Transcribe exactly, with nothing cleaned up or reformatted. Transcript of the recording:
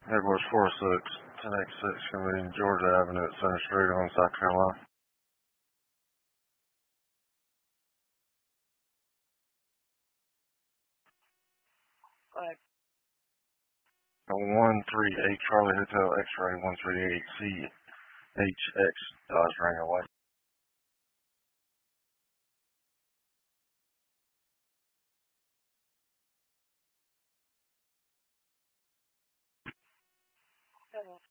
Edwards four six, ten X six, Convene Georgia Avenue at Center Street on South Carolina. Right. one three eight Charlie Hotel X-Ray one three eight C H X Dodge Wrangler White. Seven.